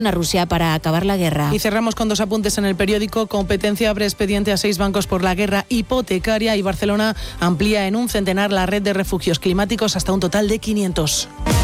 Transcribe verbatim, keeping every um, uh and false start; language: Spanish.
a Rusia para acabar la guerra. Y cerramos con dos apuntes en el periódico. Competencia abre expediente a seis bancos por la guerra hipotecaria y Barcelona amplía en un centenar la red de refugios climáticos hasta un total de quinientos.